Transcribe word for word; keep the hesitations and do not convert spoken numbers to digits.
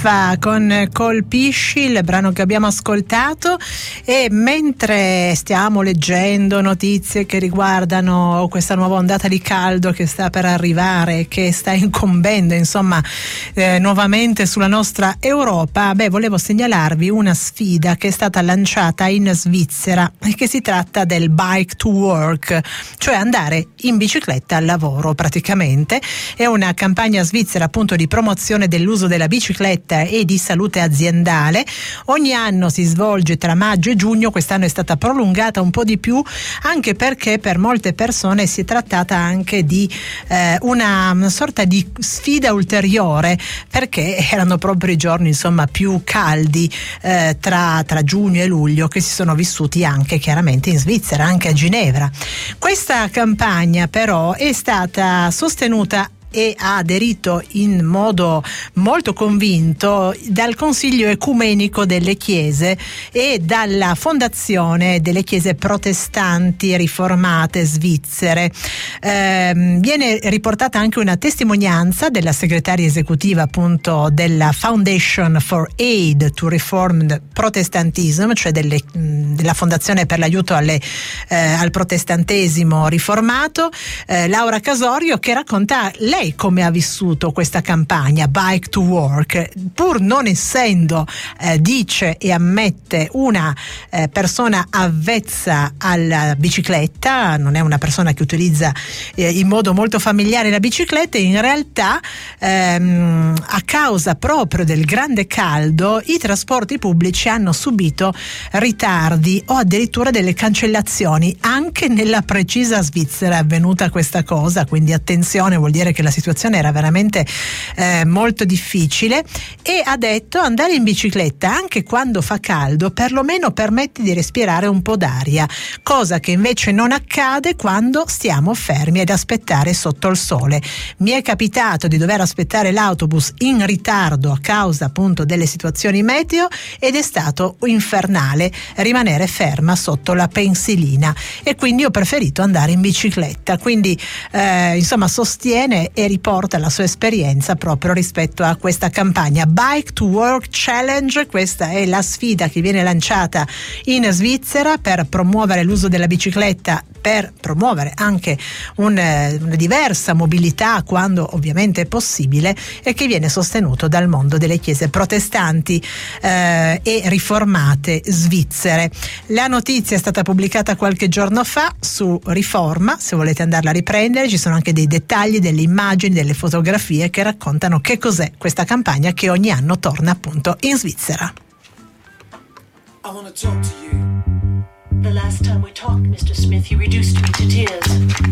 Buffa con Colpisci, il brano che abbiamo ascoltato. E mentre stiamo leggendo notizie che riguardano questa nuova ondata di caldo che sta per arrivare, che sta incombendo insomma eh, nuovamente sulla nostra Europa, beh, volevo segnalarvi una sfida che è stata lanciata in Svizzera e che si tratta del Bike to Work, cioè andare in bicicletta al lavoro praticamente. È una campagna svizzera appunto di promozione dell'uso della bicicletta e di salute aziendale. Ogni anno si svolge tra maggio e giugno, quest'anno è stata prolungata un po' di più, anche perché per molte persone si è trattata anche di eh, una, una sorta di sfida ulteriore, perché erano proprio i giorni insomma più caldi eh, tra, tra giugno e luglio che si sono vissuti anche chiaramente in Svizzera, anche a Ginevra. Questa campagna però è stata sostenuta e ha aderito in modo molto convinto dal Consiglio Ecumenico delle Chiese e dalla Fondazione delle Chiese Protestanti Riformate Svizzere. Eh, viene riportata anche una testimonianza della segretaria esecutiva appunto della Foundation for Aid to Reformed Protestantism, cioè delle, della Fondazione per l'aiuto alle, eh, al protestantesimo riformato, eh, Laura Casorio, che racconta lei come ha vissuto questa campagna Bike to Work, pur non essendo eh, dice e ammette una eh, persona avvezza alla bicicletta, non è una persona che utilizza eh, in modo molto familiare la bicicletta. In realtà ehm, a causa proprio del grande caldo i trasporti pubblici hanno subito ritardi o addirittura delle cancellazioni. Anche nella precisa Svizzera è avvenuta questa cosa, quindi attenzione, vuol dire che la situazione era veramente eh, molto difficile. E ha detto: andare in bicicletta anche quando fa caldo perlomeno permette di respirare un po' d'aria, cosa che invece non accade quando stiamo fermi ad aspettare sotto il sole. Mi è capitato di dover aspettare l'autobus in ritardo a causa appunto delle situazioni meteo ed è stato infernale rimanere ferma sotto la pensilina, e quindi ho preferito andare in bicicletta. Quindi eh, insomma sostiene e riporta la sua esperienza proprio rispetto a questa campagna Bike to Work Challenge. Questa è la sfida che viene lanciata in Svizzera per promuovere l'uso della bicicletta, per promuovere anche un, una diversa mobilità quando ovviamente è possibile, e che viene sostenuto dal mondo delle chiese protestanti eh, e riformate svizzere. La notizia è stata pubblicata qualche giorno fa su Riforma, se volete andarla a riprendere ci sono anche dei dettagli, delle immagini, delle fotografie che raccontano che cos'è questa campagna che ogni anno torna appunto in Svizzera. I wanna talk to you. The last time we talked, mister Smith, you reduced me to tears.